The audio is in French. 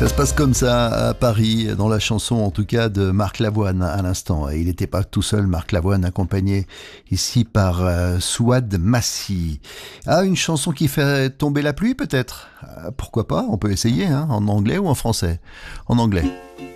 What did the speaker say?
Ça se passe comme ça à Paris, dans la chanson en tout cas de Marc Lavoine à l'instant. Et il n'était pas tout seul, Marc Lavoine, accompagné ici par Souad Massi. Ah, une chanson qui fait tomber la pluie peut-être. Pourquoi pas, on peut essayer, hein, en anglais ou en français. En anglais.